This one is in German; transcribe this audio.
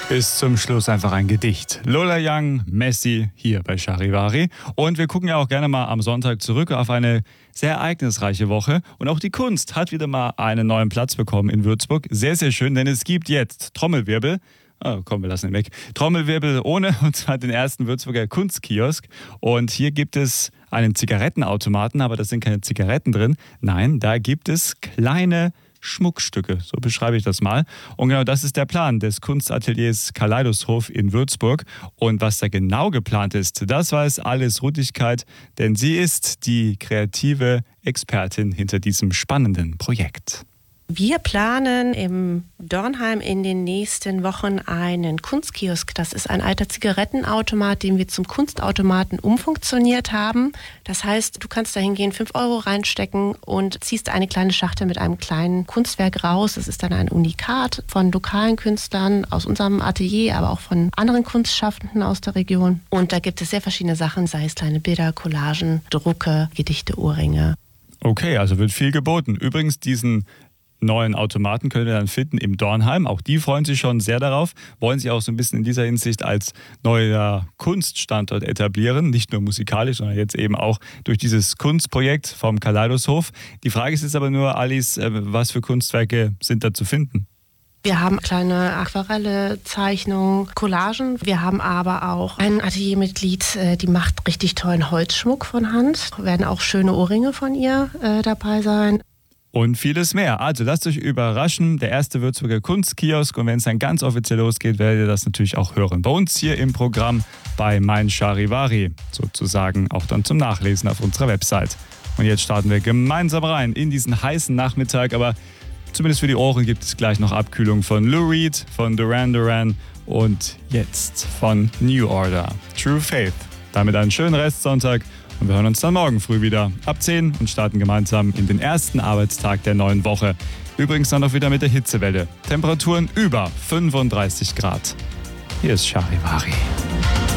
Bis zum Schluss einfach ein Gedicht. Lola Young, Messi, hier bei Charivari. Und wir gucken ja auch gerne mal am Sonntag zurück auf eine sehr ereignisreiche Woche. Und auch die Kunst hat wieder mal einen neuen Platz bekommen in Würzburg. Sehr, sehr schön, denn es gibt jetzt Trommelwirbel. Oh, komm, wir lassen ihn weg. Trommelwirbel ohne, und zwar den ersten Würzburger Kunstkiosk. Und hier gibt es einen Zigarettenautomaten, aber da sind keine Zigaretten drin. Nein, da gibt es kleine Schmuckstücke, so beschreibe ich das mal. Und genau das ist der Plan des Kunstateliers Kaleidoskop in Würzburg. Und was da genau geplant ist, das weiß Alice Ruttigkeit, denn sie ist die kreative Expertin hinter diesem spannenden Projekt. Wir planen im Dornheim in den nächsten Wochen einen Kunstkiosk. Das ist ein alter Zigarettenautomat, den wir zum Kunstautomaten umfunktioniert haben. Das heißt, du kannst da hingehen, 5 Euro reinstecken und ziehst eine kleine Schachtel mit einem kleinen Kunstwerk raus. Das ist dann ein Unikat von lokalen Künstlern aus unserem Atelier, aber auch von anderen Kunstschaffenden aus der Region. Und da gibt es sehr verschiedene Sachen, sei es kleine Bilder, Collagen, Drucke, Gedichte, Ohrringe. Okay, also wird viel geboten. Übrigens, diesen neuen Automaten könnt ihr dann finden im Dornheim. Auch die freuen sich schon sehr darauf, wollen sich auch so ein bisschen in dieser Hinsicht als neuer Kunststandort etablieren. Nicht nur musikalisch, sondern jetzt eben auch durch dieses Kunstprojekt vom Kaleidoskop. Die Frage ist jetzt aber nur, Alice, was für Kunstwerke sind da zu finden? Wir haben kleine Aquarelle, Zeichnungen, Collagen. Wir haben aber auch ein Ateliermitglied, die macht richtig tollen Holzschmuck von Hand. Werden auch schöne Ohrringe von ihr dabei sein. Und vieles mehr. Also lasst euch überraschen, der erste Würzburger Kunstkiosk. Und wenn es dann ganz offiziell losgeht, werdet ihr das natürlich auch hören. Bei uns hier im Programm bei Mein Charivari. Sozusagen auch dann zum Nachlesen auf unserer Website. Und jetzt starten wir gemeinsam rein in diesen heißen Nachmittag. Aber zumindest für die Ohren gibt es gleich noch Abkühlung von Lou Reed, von Duran Duran und jetzt von New Order. True Faith. Damit einen schönen Restsonntag. Und wir hören uns dann morgen früh wieder ab 10 und starten gemeinsam in den ersten Arbeitstag der neuen Woche. Übrigens dann noch wieder mit der Hitzewelle. Temperaturen über 35 Grad. Hier ist Charivari.